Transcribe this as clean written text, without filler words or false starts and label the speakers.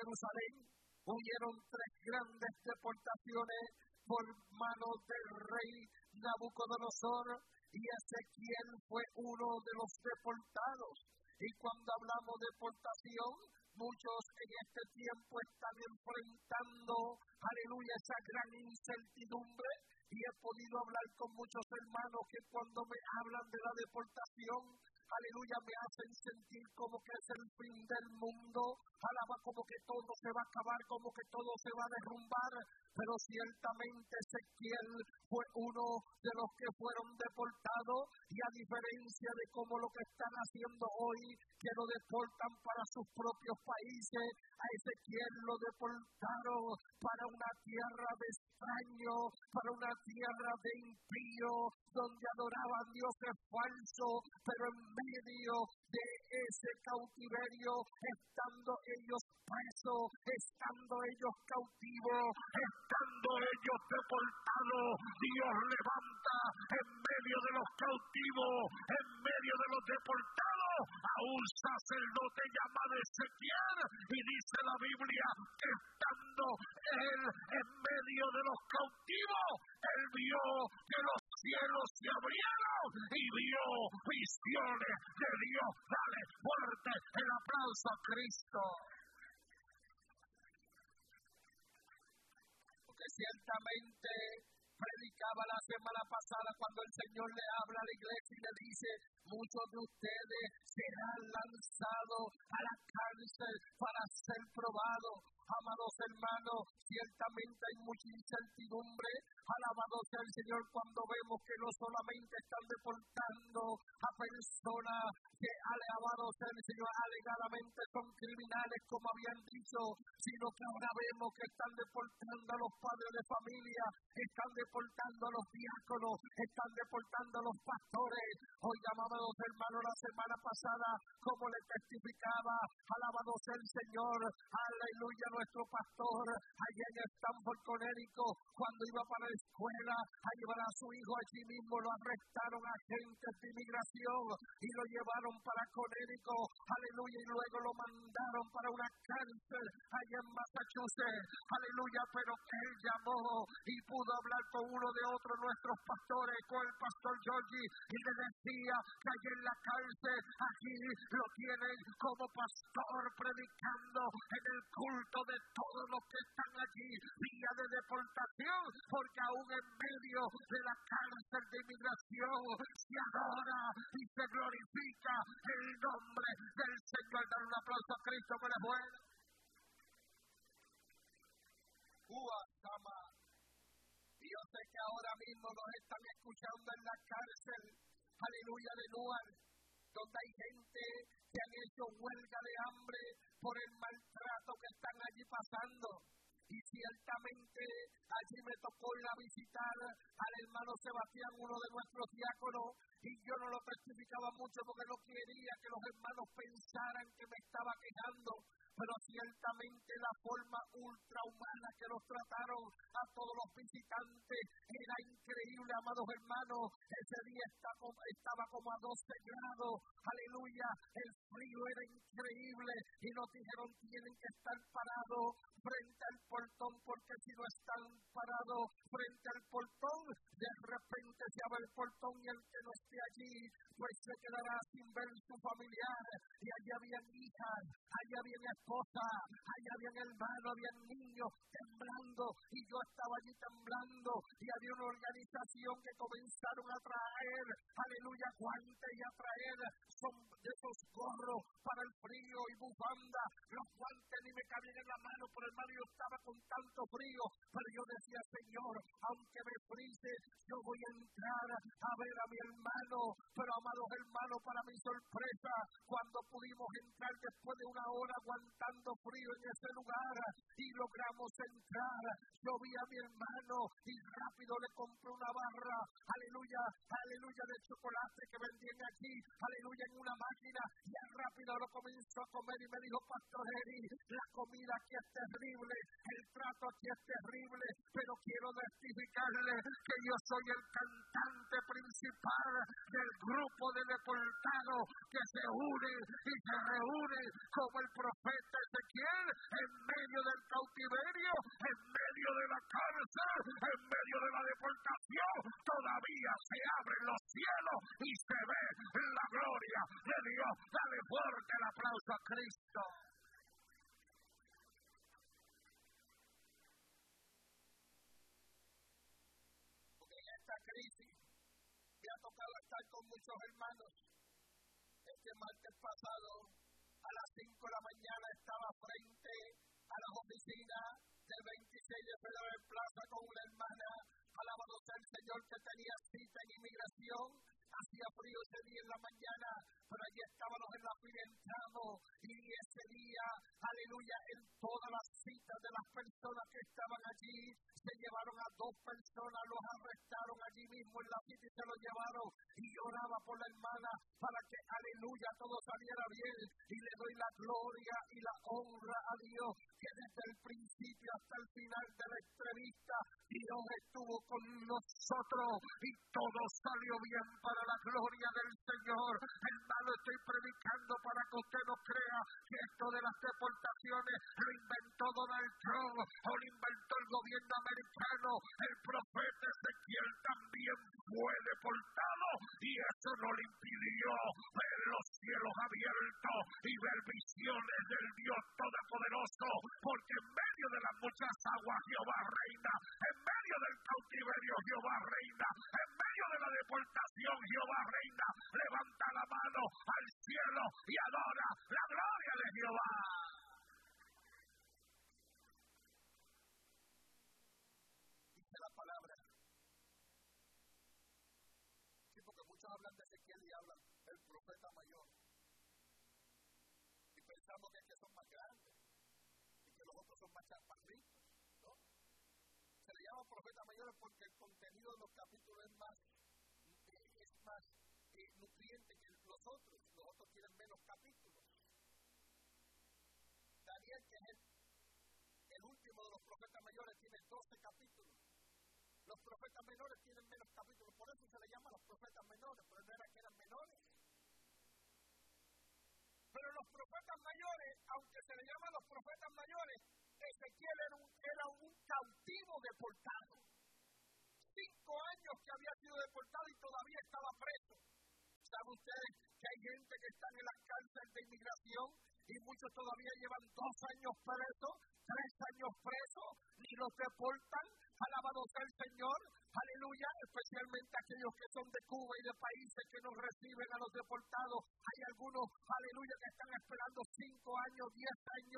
Speaker 1: Jerusalén. Hubieron 3 grandes deportaciones por mano del rey Nabucodonosor, y Ezequiel fue uno de los deportados. Y cuando hablamos de deportación, muchos en este tiempo están enfrentando, aleluya, esa gran incertidumbre. Y he podido hablar con muchos hermanos que cuando me hablan de la deportación, aleluya, me hacen sentir como que es el fin del mundo, alaba, como que todo se va a acabar, como que todo se va a derrumbar, pero ciertamente Ezequiel fue uno de los que fueron deportados, y a diferencia de como lo que están haciendo hoy, que lo deportan para sus propios países, a Ezequiel lo deportaron para una tierra de extraños, para una tierra de impíos, donde adoraban dioses falsos, pero en medio de ese cautiverio, estando ellos presos, estando ellos cautivos, estando ellos deportados, Dios levanta en medio de los cautivos, en medio de los deportados, a un sacerdote llamado Ezequiel, y dice la Biblia que estando él en medio de los cautivos, él vio que los cielos se abrieron y vio visiones de Dios. Dale fuerte el aplauso a Cristo. Porque ciertamente predicaba la semana pasada cuando el Señor le habla a la iglesia y le dice: muchos de ustedes serán lanzados a la cárcel para ser probados. Amados hermanos, ciertamente hay mucha incertidumbre. Alabado sea el Señor cuando vemos que no solamente están deportando a personas que, alabado sea el Señor, alegadamente son criminales, como habían dicho, sino que ahora vemos que están deportando a los padres de familia, están deportando a los diáconos, están deportando a los pastores. Hoy, amados hermanos, la semana pasada, como le testificaba, alabado sea el Señor, aleluya, nuestro pastor allá en Stamford, Connecticut, cuando iba para la escuela a llevar a su hijo, allí mismo lo arrestaron agentes de inmigración y lo llevaron para Connecticut, aleluya, y luego lo mandaron para una cárcel allá en Massachusetts, aleluya, pero él llamó y pudo hablar con uno de otros nuestros pastores, con el pastor Georgie, y le decía que allá en la cárcel, aquí lo tienen como pastor predicando en el culto de todos los que están allí, día de deportación, porque aún en medio de la cárcel de inmigración se adora y se glorifica el nombre del Señor. Dar un aplauso a Cristo que le fue. Y yo sé que ahora mismo nos están escuchando en la cárcel, aleluya, de Newark, donde hay gente que han hecho huelga de hambre por el maltrato que están allí pasando. Y ciertamente allí me tocó ir a visitar al hermano Sebastián, uno de nuestros diáconos, y yo no lo testificaba mucho porque no quería que los hermanos pensaran que me estaba quejando, pero ciertamente la forma ultrahumana que los trataron a todos los visitantes era increíble, amados hermanos. Ese día estaba como a 12 grados, aleluya, el frío era increíble, y nos dijeron: tienen que estar parados frente al portón, porque si no están parados frente al portón, de repente se abre el portón y el que no esté allí, pues se quedará sin ver su familiar. Y allí habían hijas, allí habían esposas, allí habían hermanos, habían niños temblando, y yo estaba allí temblando, y había una organización que comenzaron a traer, aleluya, guantes, y a traer son de esos gorros para el frío y bufanda. Los guantes ni me cabían en la mano, por hermano, yo estaba con tanto frío, pero yo decía: Señor, aunque me fríe, yo voy a entrar a ver a mi hermano. Pero, amados hermanos, para mi sorpresa, cuando pudimos entrar después de una hora aguantando frío en ese lugar y logramos entrar, yo vi a mi hermano y rápido le compré una barra, aleluya, aleluya, de chocolate que vendían aquí, aleluya, en una máquina, y rápido lo comenzó a comer y me dijo: Pastor Eri, la comida aquí es terrible, el trato aquí es terrible, pero quiero testificarle que yo soy el cantante principal del grupo de deportados que se unen y se reúnen como el profeta Ezequiel, en medio del cautiverio, en medio de la cárcel, en medio de la deportación, todavía se abren los cielos y se ve la gloria de Dios. Dale fuerte el aplauso a Cristo. Porque en esta crisis me ha tocado estar con muchos hermanos. Este martes pasado, a las 5 de la mañana, estaba frente a las oficinas del 26 de febrero en Plaza con una hermana, alabado sea el Señor, que tenía cita en inmigración. Hacía frío ese día en la mañana, pero allí estábamos en la fila, entramos, y ese día, aleluya, en todas las citas de las personas que estaban allí, se llevaron a 2 personas, los arrestaron allí mismo en la cita y se los llevaron, y oraba por la hermana para que, aleluya, todo saliera bien, y le doy la gloria y la honra a Dios, que desde el principio hasta el final de la entrevista, Dios estuvo con nosotros, y todo salió bien para la gloria del Señor. Hermano, estoy predicando para que usted no crea que esto de las deportaciones lo inventó Donald Trump o lo inventó el gobierno americano. El profeta Ezequiel también fue deportado y eso no le impidió ver los cielos abiertos y ver visiones del Dios Todopoderoso, porque en medio de las muchas aguas Jehová reina, en medio del cautiverio Jehová reina, en medio de la deportación Jehová reina. Levanta la mano al cielo y adora la gloria de Jehová. Dice la palabra. Sí, porque muchos hablan de Ezequiel y hablan del profeta mayor. Y pensamos que son más grandes y que los otros son más chaparritos, ¿no? Se le llama profeta mayor porque el contenido de los capítulos es más nutriente que los otros tienen menos capítulos. Daniel, que es el último de los profetas mayores, tiene 12 capítulos. Los profetas menores tienen menos capítulos, por eso se le llama los profetas menores, pero no era que eran menores. Pero los profetas mayores, aunque se le llaman los profetas mayores, Ezequiel era un cautivo deportado. 5 años que había sido deportado y todavía estaba preso. ¿Saben ustedes que hay gente que está en las cárceles de inmigración y muchos todavía llevan 2 años presos, 3 años presos, ni los deportan? Alabado sea el Señor, aleluya, especialmente aquellos que son de Cuba y de países que nos reciben a los deportados. Hay algunos, aleluya, que están esperando 5 años, 10 años